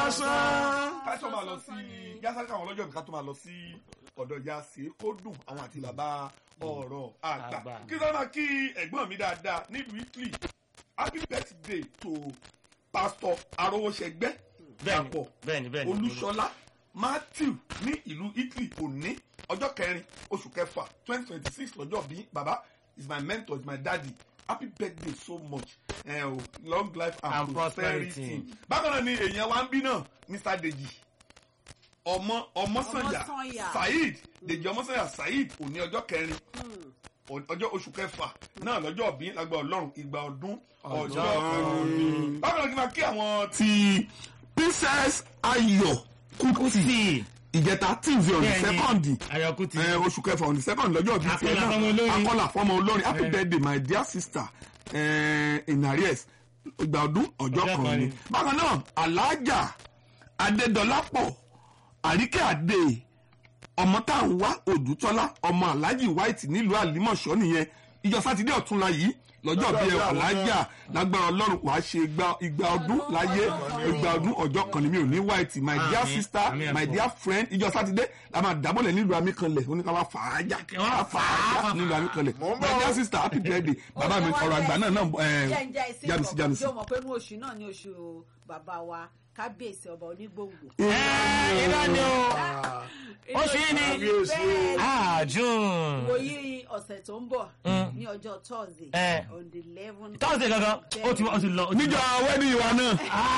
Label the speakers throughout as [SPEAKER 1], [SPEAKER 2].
[SPEAKER 1] sánsan.
[SPEAKER 2] ká tó máa lọ sí yásáré káwọn ọlọ́jọ́ mi ká tó máa lọ sí ọ̀dọ̀ yasé kó dùn àwọn àti bàbá ọ̀rọ̀ àgbà kí sọ́nà kí ẹ̀gbọ́n mi dáadáa nílùú Italy happy birthday to pastor arówóṣẹgbẹ́ dàpọ̀ olúṣọlá Matthew ní ìlú Italy òní ọjọ́ 4 oṣù kẹfà 2026 lọ́jọ́ bí bàbá is my mentor is my daddy happy birthday so much long life and prosperity. bákan náà ni èèyàn wa ń bí náà Mr. Deji ọmọsànyà Saheed Deji ọmọsànyà Saheed òní ọjọ́ 4 ọjọ́ oṣù kẹfà náà lọ́jọ́ bí lágbà Ọlọ́run ìgbà ọdún ọjọ́ ọdún. bákan náà kí n máa kí àwọn ti Princess Ayọ̀ Kuti ìjẹta Tuesday on the 2nd oṣù kẹfà on the 2nd lọ́jọ́ bíi tiẹ̀ náà akọ́là fọmọ olórin happy birthday my dear sister in arrears ìgbà ọdún ọjọ́ kan ni. bákan náà Alhaja Adédọlápọ̀ Àríkẹ́ Adé ọmọ tá à ń wá Òdútọ́lá ọmọ Alhaji White nílùú Àlímọ̀ṣọ́ nìyẹn ìjọ sátidé ọ̀túnla yìí lọ́jọ́ bíi Alhaja lágbára Ọlọ́run wàá ṣe igba ọdún láyé igba ọdún ọjọ́ kan ní mi ò ní White my dear sister my dear friend ìjọ sátidé la máa dábọ̀lẹ̀ nílùú Amíkanlẹ̀ oníkàwá fàájà nílùú Amíkanlẹ̀ my dear sister happy birthday bàbá mi ọ̀rọ̀ àgbà náà jámísí.
[SPEAKER 3] ṣé o mọ̀ pé inú oṣù náà ni oṣù bàbá wa kábíyèsí ọba onígbòǹgbò.
[SPEAKER 4] irọ́ ni o oṣù yìí ni June.
[SPEAKER 3] wòye ọ̀sẹ̀ tó ń bọ̀ ní ọjọ́ Thursday on the 11th.
[SPEAKER 4] Thursday gangan ó ti lọ.
[SPEAKER 2] níjọ wẹ́ẹ̀dì ìwà náà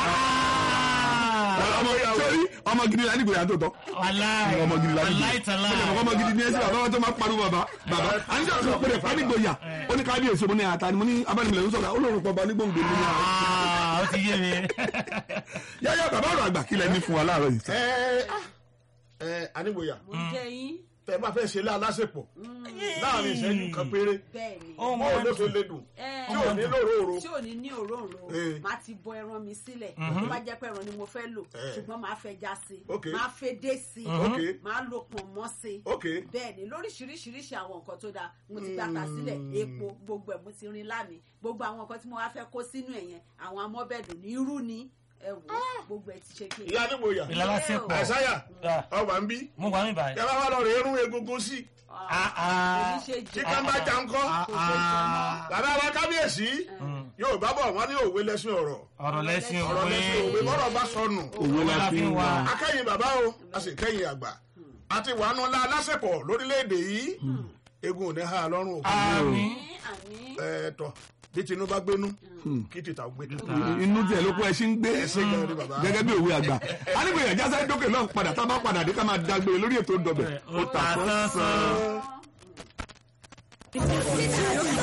[SPEAKER 2] ọmọ gidi la nígbò yàtọ̀ tọ́ ọmọ gidi la nígbò ọmọ gidi ní ẹsẹ̀ bàbá tó máa pariwo bàbá àníjọ sọ pé ẹ̀fọ́ nígbò yà ó ní kábíyèsí mo ní ata ni mo ní abánimọ̀lẹ̀ ń sọ̀rọ̀ olóòrùn pọ̀ bá nígbòǹgbò mi ní àwọn.
[SPEAKER 4] ó ti yé mi.
[SPEAKER 2] yáyá bàbá ọ̀rọ̀ àgbà kílẹ̀ ní fún wa láàárọ̀ yìí.
[SPEAKER 1] Anígboyà
[SPEAKER 3] mo jẹ́ yín.
[SPEAKER 1] tẹ bá fẹ́ ṣe lálásèpọ̀ láàrin ìṣẹ́jú kan péré ọmọ olóṣèlú lè dùn tí ò ní lóròrò.
[SPEAKER 3] tí ò ní ní òróró máa ti bọ ẹran mi sílẹ̀ tó bá jẹ́ pé ẹran ni mo fẹ́ lò ṣùgbọ́n máa fẹ́ já sí máa fẹ́ dé sí máa lo pọ̀nmọ́ sí bẹ́ẹ̀ ni lóríṣiríṣiríṣi àwọn nǹkan tó dáa mo ti gbàtà sílẹ̀ epo gbogbo ẹ̀ mo ti rin lámì gbogbo àwọn nǹkan tí mo wá fẹ́ kó sínú ẹ̀yẹn àwọn amọ́bẹ̀dùn ní irú ni gbogbo ẹ ti ṣe kí.
[SPEAKER 1] ìyá Anígboyà Àìsáyà ọwà ń bí.
[SPEAKER 4] mo wà mí báyìí.
[SPEAKER 1] yàrá wa lọ rè érún egungun sí. kíkà bá jà ń kọ́. bàbá wa kábíyèsí yóò bá bọ̀ wọ́n ní òwe lẹ́sìn ọ̀rọ̀.
[SPEAKER 4] ọ̀rọ̀ lẹ́sìn òwe.
[SPEAKER 1] bọ́rọ̀ bá sọnù.
[SPEAKER 4] òwe la fi ń wá.
[SPEAKER 1] akẹ́yìn bàbá o a sì kẹ́yìn àgbà àti wàánu ńlá alásèpọ̀ lórílẹ̀‐èdè yìí egun ò ní ha lọ́rùn òkú. tọ́ bí Tinubu bá gbénú kí tìta gbé.
[SPEAKER 2] inú tiẹ̀ ló kó ẹ ṣí ń gbé gẹ́gẹ́ bí òwe àgbà. Anígboyà jásáré dókè lọ́n padà tá a bá padà dé ká máa dágbére lórí ètò ìdọ̀bẹ̀ ó ta sọ́sán.